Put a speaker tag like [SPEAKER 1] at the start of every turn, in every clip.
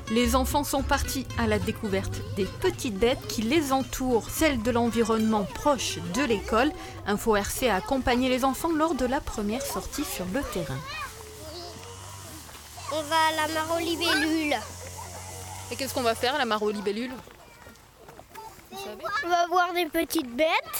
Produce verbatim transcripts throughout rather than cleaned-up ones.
[SPEAKER 1] Les enfants sont partis à la découverte des petites bêtes qui les entourent, celles de l'environnement proche de l'école. Info R C a accompagné les enfants lors de la première sortie sur le terrain.
[SPEAKER 2] On va à la mare aux libellules.
[SPEAKER 1] Et qu'est-ce qu'on va faire à la mare aux libellules?
[SPEAKER 2] On va voir des petites bêtes.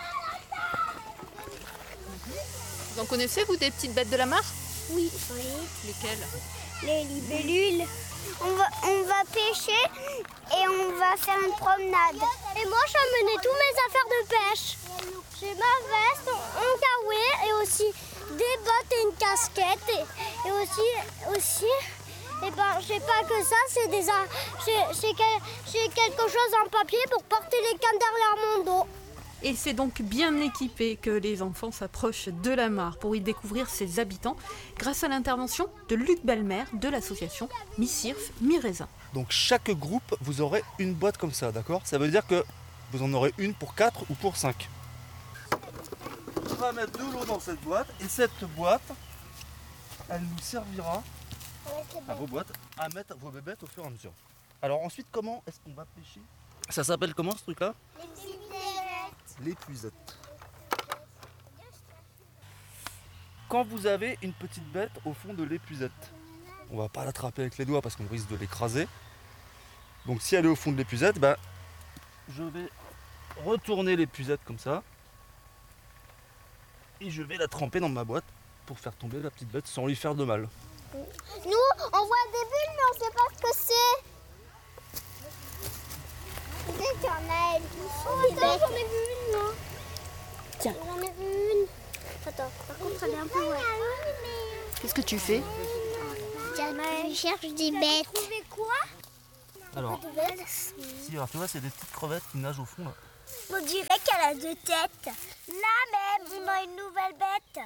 [SPEAKER 1] Vous en connaissez, vous, des petites bêtes de la mare?
[SPEAKER 2] Oui. Oui.
[SPEAKER 1] Lesquelles?
[SPEAKER 2] Les libellules. On va, on va pêcher et on va faire une promenade. Et moi, j'ai amené tous mes affaires de pêche. J'ai ma veste, un kawaii et aussi des bottes et une casquette. Et, et aussi, aussi, et ben, j'ai pas que ça, c'est des, j'ai, j'ai, j'ai quelque chose en papier pour porter les cannes derrière mon dos.
[SPEAKER 1] Et c'est donc bien équipé que les enfants s'approchent de la mare pour y découvrir ses habitants grâce à l'intervention de Luc Belmer de l'association Mi-Cirf, Mi-Raisin.
[SPEAKER 3] Donc chaque groupe, vous aurez une boîte comme ça, d'accord? Ça veut dire que vous en aurez une pour quatre ou pour cinq. On va mettre de l'eau dans cette boîte et cette boîte, elle nous servira à vos boîtes à mettre vos bébêtes au fur et à mesure. Alors ensuite, comment est-ce qu'on va pêcher? Ça s'appelle comment ce truc-là? L'épuisette. Quand vous avez une petite bête au fond de l'épuisette, on va pas l'attraper avec les doigts parce qu'on risque de l'écraser. Donc si elle est au fond de l'épuisette, ben, je vais retourner l'épuisette comme ça et je vais la tremper dans ma boîte pour faire tomber la petite bête sans lui faire de mal.
[SPEAKER 2] Nous, on voit des bulles mais on sait pas ce que c'est. Peut-être qu'il y en a oh, attends, j'en ai vu une, moi. Tiens. J'en ai vu une. Attends, par contre, elle est un peu ouais.
[SPEAKER 1] Qu'est-ce que tu fais?
[SPEAKER 2] Je cherche des bêtes. Tu as trouvé quoi?
[SPEAKER 3] Alors, si, alors tu vois, c'est des petites crevettes qui nagent au fond là.
[SPEAKER 2] On dirait qu'elle a deux têtes. Là même, on a une nouvelle bête.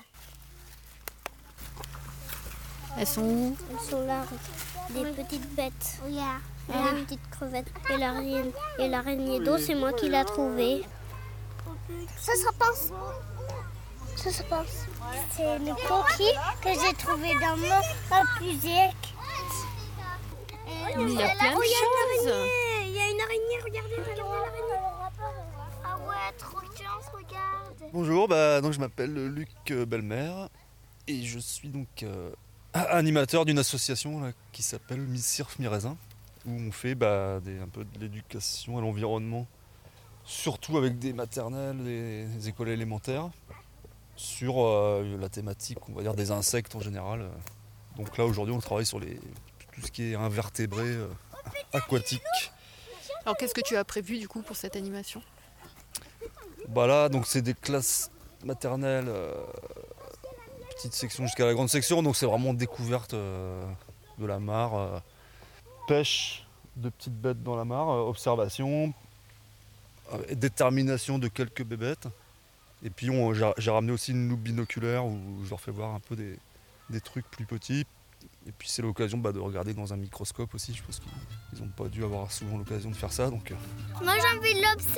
[SPEAKER 1] Elles sont où?
[SPEAKER 2] Elles sont là, des oui. petites bêtes. Regarde. Ah. Une petite crevette. Et l'araignée, et l'araignée d'eau, c'est moi qui l'ai trouvée. Ça se pense. Ça se pense. C'est une coquille que j'ai trouvée dans mon pusique.
[SPEAKER 1] Il y a plein de choses.
[SPEAKER 2] Il y a une araignée, regardez, regardez l'araignée. Ah ouais, trop de chance, regarde.
[SPEAKER 3] Bonjour, bah, donc je m'appelle Luc Belmer et je suis donc euh, animateur d'une association là, qui s'appelle Mi-Cirf, Mi-Raisin, où on fait bah, des, un peu de l'éducation à l'environnement, surtout avec des maternelles, des, des écoles élémentaires, sur euh, la thématique, on va dire, des insectes en général. Donc là, aujourd'hui, on travaille sur les, tout ce qui est invertébrés, euh, aquatiques.
[SPEAKER 1] Alors, qu'est-ce que tu as prévu, du coup, pour cette animation?
[SPEAKER 3] Bah là, donc c'est des classes maternelles, euh, petite section jusqu'à la grande section, donc c'est vraiment découverte euh, de la mare. Euh, pêche de petites bêtes dans la mare, euh, observation, euh, détermination de quelques bébêtes. Et puis on, j'ai, j'ai ramené aussi une loupe binoculaire où je leur fais voir un peu des, des trucs plus petits. Et puis c'est l'occasion bah, de regarder dans un microscope aussi. Je pense qu'ils n'ont pas dû avoir souvent l'occasion de faire ça. Donc, euh...
[SPEAKER 2] Moi j'ai envie de l'observer.